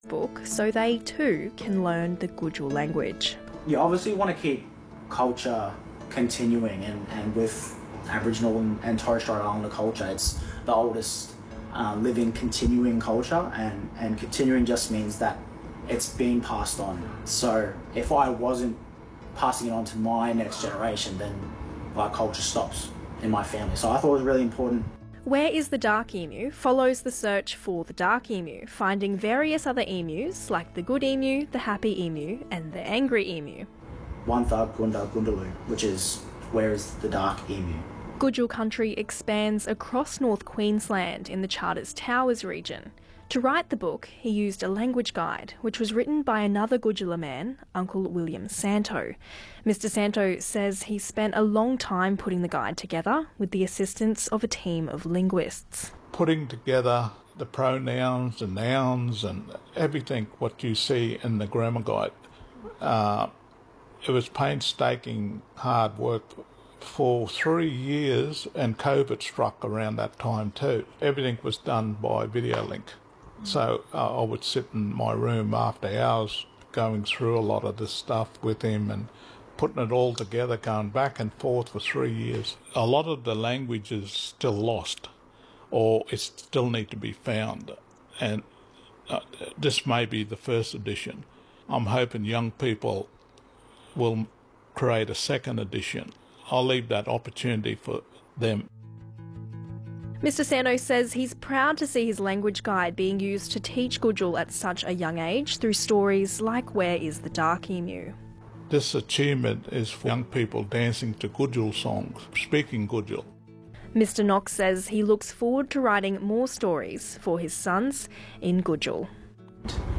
book so they too can learn the Gujul language. You obviously want to keep culture continuing, and with Aboriginal and Torres Strait Islander culture, it's the oldest living continuing culture, and continuing just means that it's being passed on. So if I wasn't passing it on to my next generation, then our culture stops in my family. So I thought it was really important. Where is the Dark Emu follows the search for the dark emu, finding various other emus like the good emu, the happy emu and the angry emu. Wantha Gunda Gundaloo, which is where is the dark emu. Gujul country expands across North Queensland in the Charters Towers region. To write the book, he used a language guide, which was written by another Gujula man, Uncle William Santo. Mr. Santo says he spent a long time putting the guide together with the assistance of a team of linguists. Putting together the pronouns and nouns and everything what you see in the grammar guide. It was painstaking hard work for 3 years, and COVID struck around that time too. Everything was done by video link. So I would sit in my room after hours going through a lot of this stuff with him and putting it all together, going back and forth for 3 years. A lot of the language is still lost, or it still need to be found. And this may be the first edition. I'm hoping young people will create a second edition. I'll leave that opportunity for them. Mr. Santo says he's proud to see his language guide being used to teach Gujul at such a young age through stories like Where is the Dark Emu? This achievement is for young people dancing to Gujul songs, speaking Gujul. Mr. Knox says he looks forward to writing more stories for his sons in Gujul.